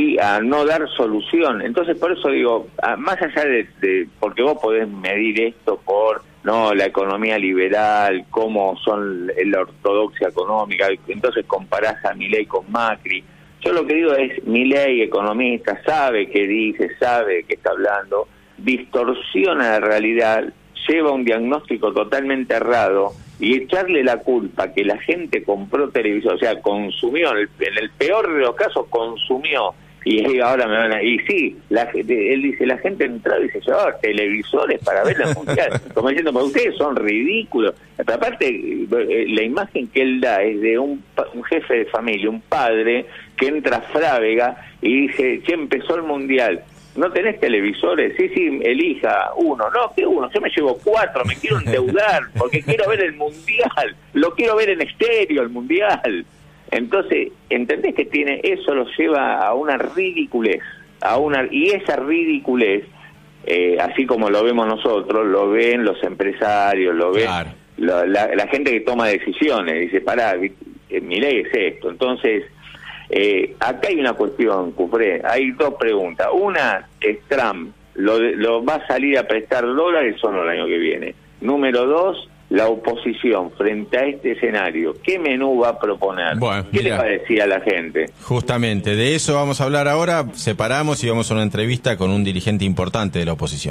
y a no dar solución. Entonces, por eso digo, más allá de porque vos podés medir esto por la economía liberal, cómo son la ortodoxia económica, entonces comparás a Milei con Macri. Yo lo que digo es, Milei, economista, sabe qué dice, sabe qué está hablando, distorsiona la realidad, lleva un diagnóstico totalmente errado, y echarle la culpa que la gente compró televisor, o sea, consumió, en el peor de los casos consumió, y ahora me van a... Y sí, él dice, la gente entraba y se llevaba televisores para ver la mundial, como diciendo, pero ustedes son ridículos. Pero aparte, la imagen que él da es de un jefe de familia, un padre, que entra a Frávega y dice, che, empezó el mundial, ¿no tenés televisores? Sí, elija uno. No, ¿qué uno? Yo me llevo 4, me quiero endeudar, porque quiero ver el mundial, lo quiero ver en estéreo, el mundial. Entonces, ¿entendés que eso lo lleva a una ridiculez? Y esa ridiculez, así como lo vemos nosotros, lo ven los empresarios, lo ven claro. la gente que toma decisiones, dice, pará, mi ley es esto. Entonces, acá hay una cuestión, Cufré, hay dos preguntas. Una es Trump, lo va a salir a prestar dólares solo el año que viene. Número 2, la oposición frente a este escenario, ¿qué menú va a proponer? Bueno, ¿qué le va a decir a la gente? Justamente, de eso vamos a hablar ahora. Separamos y vamos a una entrevista con un dirigente importante de la oposición.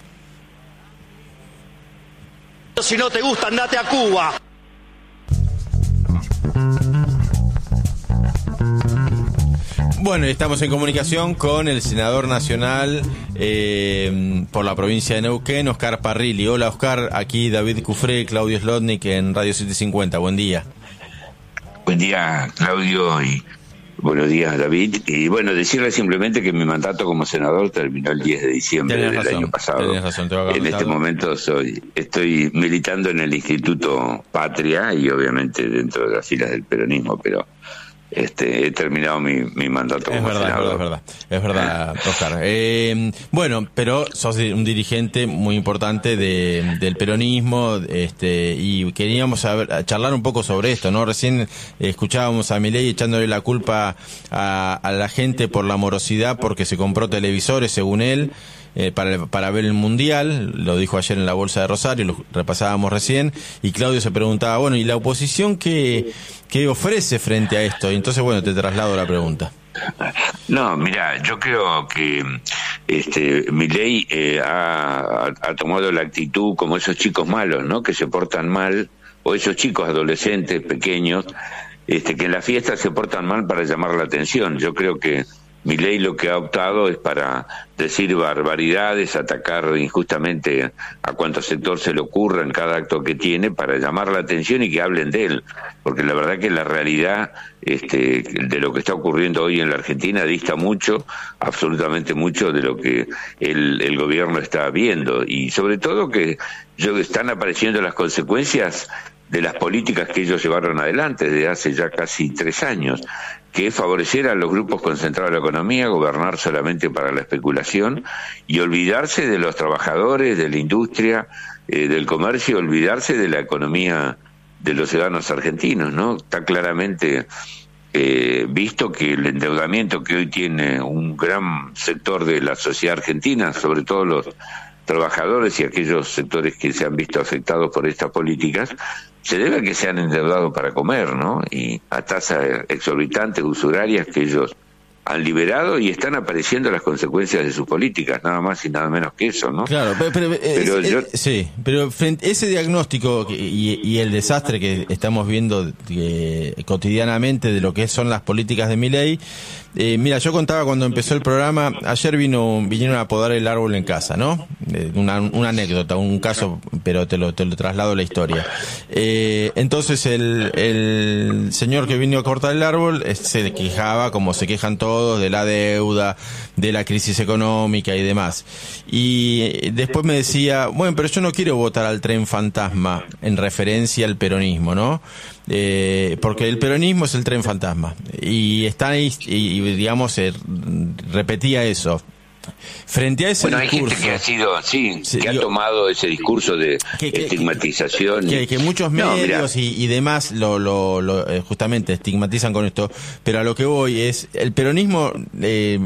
Si no te gusta, andate a Cuba. Bueno, estamos en comunicación con el senador nacional por la provincia de Neuquén, Oscar Parrilli. Hola, Oscar, aquí David Cufré, Claudio Slotnick en Radio 750. Buen día. Buen día, Claudio, y buenos días, David. Y bueno, decirle simplemente que mi mandato como senador terminó el 10 de diciembre del año pasado. Tenés razón, te voy a en este momento estoy militando en el Instituto Patria y obviamente dentro de las filas del peronismo, pero he terminado mi mandato como senador. Es verdad, Oscar. Bueno, pero sos un dirigente muy importante del peronismo, y queríamos charlar un poco sobre esto, ¿no? Recién escuchábamos a Milei echándole la culpa a la gente por la morosidad, porque se compró televisores, según él, para ver el mundial. Lo dijo ayer en la Bolsa de Rosario, lo repasábamos recién, y Claudio se preguntaba, bueno, ¿y la oposición qué ofrece frente a esto? Y entonces, bueno, te traslado la pregunta. No, mira, yo creo que Milei ha tomado la actitud como esos chicos malos, ¿no? Que se portan mal, o esos chicos adolescentes pequeños, que en la fiesta se portan mal para llamar la atención. Yo creo que Milei lo que ha optado es para decir barbaridades, atacar injustamente a cuanto sector se le ocurra en cada acto que tiene, para llamar la atención y que hablen de él, porque la verdad que la realidad de lo que está ocurriendo hoy en la Argentina dista mucho, absolutamente mucho, de lo que el gobierno está viendo, y sobre todo que están apareciendo las consecuencias de las políticas que ellos llevaron adelante desde hace ya casi 3 años, que es favorecer a los grupos concentrados de la economía, gobernar solamente para la especulación y olvidarse de los trabajadores, de la industria, del comercio, olvidarse de la economía de los ciudadanos argentinos, ¿no? Está claramente visto que el endeudamiento que hoy tiene un gran sector de la sociedad argentina, sobre todo los trabajadores y aquellos sectores que se han visto afectados por estas políticas, se debe a que se han endeudado para comer, ¿no? Y a tasas exorbitantes, usurarias, que ellos han liberado, y están apareciendo las consecuencias de sus políticas, nada más y nada menos que eso, ¿no? Claro, pero frente a ese diagnóstico y el desastre que estamos viendo cotidianamente de lo que son las políticas de Milei, mira, yo contaba cuando empezó el programa, ayer vinieron a podar el árbol en casa, ¿no? Una anécdota, un caso, pero te lo traslado a la historia. Entonces el señor que vino a cortar el árbol se quejaba, como se quejan todos, de la deuda, de la crisis económica y demás. Y después me decía, bueno, pero yo no quiero votar al tren fantasma, en referencia al peronismo, ¿no? Porque el peronismo es el tren fantasma. Y está ahí, y digamos, repetía eso. Frente a ese discurso, hay gente que ha sido, que ha tomado ese discurso de estigmatización. Que muchos medios y demás lo justamente estigmatizan con esto, pero a lo que voy es, el peronismo